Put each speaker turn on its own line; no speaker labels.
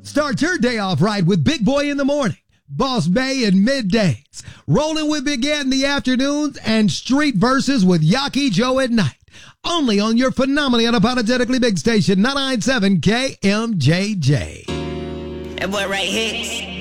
Start your day off right with Big Boy in the morning, Boss Bay in middays, Rolling with Big Ed in the afternoons, and Street Verses with Yaki Joe at night. Only on your phenomenally unapologetically big station, 997 KMJJ.
That boy right here.